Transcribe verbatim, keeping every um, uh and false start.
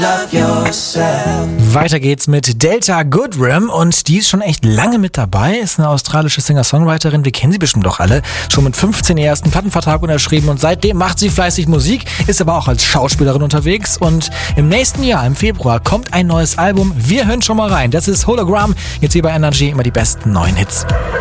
Weiter geht's mit Delta Goodrem und die ist schon echt lange mit dabei, ist eine australische Singer-Songwriterin, wir kennen sie bestimmt doch alle, schon mit fünfzehn ihr ersten Plattenvertrag unterschrieben und seitdem macht sie fleißig Musik, ist aber auch als Schauspielerin unterwegs und im nächsten Jahr, im Februar, kommt ein neues Album, wir hören schon mal rein, das ist Hologram, jetzt hier bei Energy immer die besten neuen Hits.